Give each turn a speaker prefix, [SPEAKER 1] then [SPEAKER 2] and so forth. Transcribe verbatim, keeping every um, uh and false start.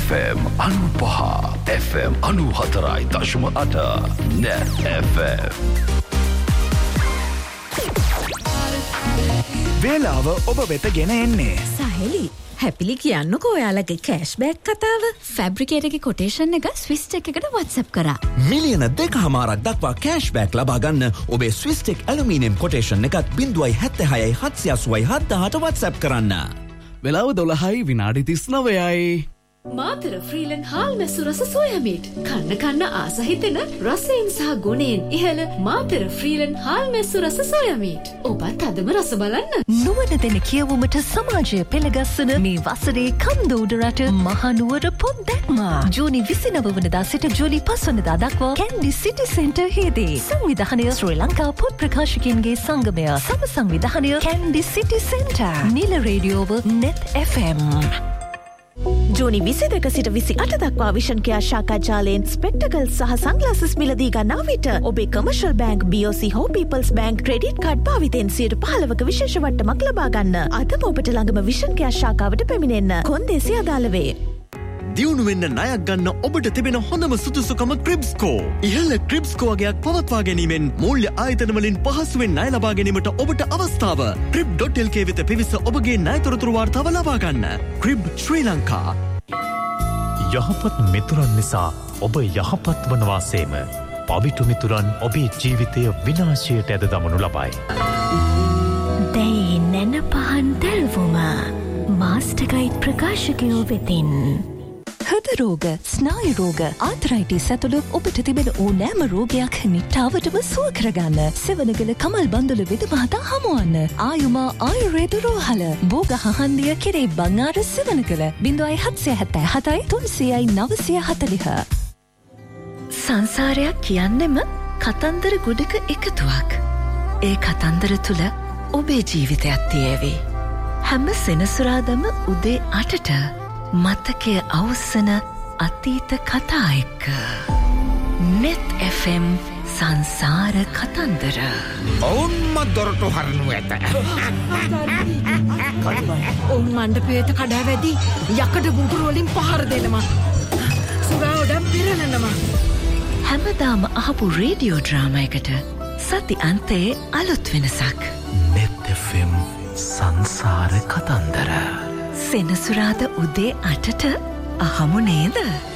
[SPEAKER 1] F M අනුපහ F M අනුහතරයි දශම අට Net F M.
[SPEAKER 2] වේලාව ඔබ වෙත ගෙන එන්නේ
[SPEAKER 3] සහෙලි හැපිලි කියන්නකෝ ඔයාලගේ කෑෂ්බෑක් කතාව. ෆැබ්‍රිකේට් එකේ කොටේෂන් එක ස්විස්ටෙක් එකට WhatsApp කරා.
[SPEAKER 4] මිලියන දෙකහමාරක් දක්වා කෑෂ්බෑක් ලබා ගන්න ඔබේ ස්විස්ටෙක් ඇලුමිනියම් කොටේෂන් එකත් බිංදුවයි හැත්තෑහයයි හත්සිය අසූවයි හත්දාහට WhatsApp කරන්න.
[SPEAKER 5] වෙලාව දොළහයි විනාඩි තිස් නවයයි.
[SPEAKER 6] මාතර ෆ්‍රීලන් හාල් මැස්සු රස සෝයා මීට් කන්න කන්න ආස හිතෙන රසයෙන් සහ ගුණයෙන් ඉහළ මාතර ෆ්‍රීලන් හාල් මැස්සු රස සෝයා මීට්. ඔබත් අදම රස බලන්න.
[SPEAKER 7] නුවණ දෙන කියවුමට සමාජය පෙළගස්සන මේ වසරේ කන්දෝඩරට මහනුවර පොත් දැක්මා. ජූනි විසිනව වනදා සිට ජූලි පස් වනදා දක්වා කැන්ඩි සිටි සෙන්ටර් හේදී. සංවිධානය ශ්‍රී ලංකා පොත් ප්‍රකාශකයන්ගේ සංගමය. සම සංවිධානය කැන්ඩි සිටි සෙන්ටර්. නිල රේඩියෝව නෙට් එෆ් එම්.
[SPEAKER 8] ජූනි විසි දෙක සිට විසි අට දක්වා විෂන් කෙයා ශාඛා ජාලයෙන් ස්පෙක්ටකල් සහ සන්ග්ලාසස් මිලදී ගන්නා විට ඔබේ කමර්ෂල් බැංක් බී ඕ සී හෝ පීපල්ස් බැංක් ක්‍රෙඩිට් කාඩ් භාවිතයෙන් සියයට පහළොවක විශේෂ වට්ටමක් ලබා ගන්න. අදම ඔබට ළඟම විෂන් කෙයා ශාඛාවට පැමිණෙන්න. කොන්දේසි අදාළ වේ.
[SPEAKER 4] දියුණු වෙන්න ණයක් ගන්න ඔබට තිබෙන හොඳම සුදුසුකම ක්‍රිබ්ස්කෝ. ඉහළ ක්‍රිබ්ස්කෝ වගේක් පවත්වා ගැනීමෙන් මූල්‍ය ආයතන වලින් පහසුවෙන් ණය ලබා ගැනීමට ඔබට අවස්ථාව. ක්‍රිබ් ඩොට් එල් කේ වෙත පිවිස ඔබගේ ණය තොරතුරු වාර්තාව ලබා ගන්න. ක්‍රිබ් ශ්‍රී ලංකා.
[SPEAKER 9] යහපත් මිතුරන් නිසා ඔබ යහපත් වනවා සේම. පවිටු මිතුරන් ඔබේ ජීවිතය විනාශයට ඇද දමනු ලබයි.
[SPEAKER 7] දැයි නැන පහන් දැල්වුම මාස්ටර්ගයිඩ් ප්‍රකාශකයෝ වෙතින්. හෘද රෝග, ස්නායු රෝග, ආතරයිටිස් ඇතුළු ඔබට තිබෙන ඕනෑම රෝගයක් නිට්ටාවටම සුව කරගන්න සෙවණගල කමල් බන්දුල වෙද මහතා හමුවන්න. ආයුමා ආයුර්වේද රෝහල බෝග හහන්දිය කෙරේ බංආර සෙවණගල බිංදුවයි හත්සිය හැත්තෑ හතයි තුන්සියයි නවසිය හතළිහ. සංසාරයක් කියන්නෙම කතන්දර ගොඩක එකතුවක්. ඒ කතන්දර තුල ඔබේ ජීවිතයක් තියේවි. හැම සෙනසුරාදම උදේ අටට මතකය අවසන අතීත කතා එක්ක නෙත් එෆ් එම් සංසාර කතන්දර.
[SPEAKER 10] ඔවුන්ම දොරටු හරනු ඇත.
[SPEAKER 6] ඔවුන් මණ්ඩපයට කඩා වැදී යකඩ බුබුරු වලින් පහර දෙනවා. සුරා උඩම් පිරලනවා.
[SPEAKER 7] හැමදාම අහපු රේඩියෝ ඩ්‍රාමා එකට සති අන්තයේ අලුත් වෙනසක්.
[SPEAKER 9] නෙත් එෆ් එම් සංසාර කතන්දර.
[SPEAKER 7] සෙනසුරාද උදේ අටට අහමු නේද?